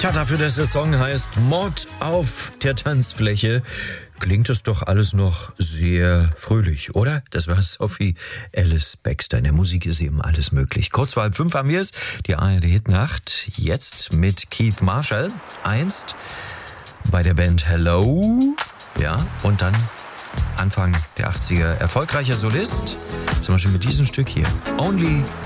Tja, dafür, dass der Song heißt Mord auf der Tanzfläche, klingt es doch alles noch sehr fröhlich, oder? Das war Sophie Ellis Bextor. In der Musik ist eben alles möglich. Kurz vor 4:30 haben wir es, die ARD-Hitnacht. Jetzt mit Keith Marshall, einst bei der Band Hello, ja, und dann Anfang der 80er erfolgreicher Solist, zum Beispiel mit diesem Stück hier, Only